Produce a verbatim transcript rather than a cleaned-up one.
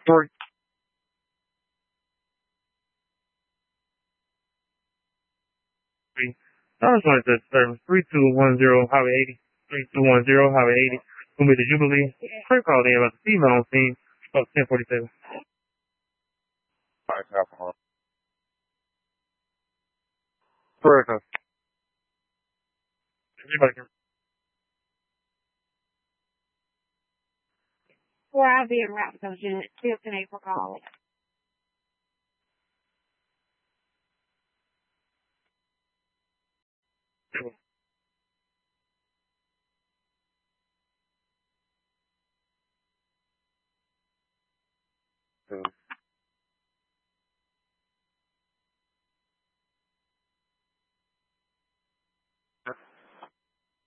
Three. Three. I just wanted to service three two one zero Highway eighty. Three two one zero Highway eighty. Gonna be the Jubilee. Clear called in about the female on scene of ten forty seven. Alright, alcohol. Correct. Everybody can. Or I'll be in route those units. Fifth and April call. So,